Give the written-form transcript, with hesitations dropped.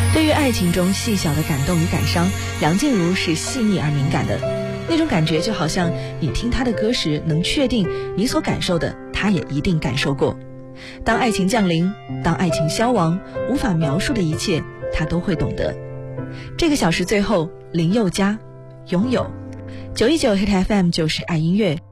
对于爱情中细小的感动与感伤，梁静茹是细腻而敏感的，那种感觉就好像你听她的歌时能确定你所感受的她也一定感受过。当爱情降临，当爱情消亡，无法描述的一切她都会懂得。这个小时最后，林宥嘉拥有。919 Hit FM 就是爱音乐，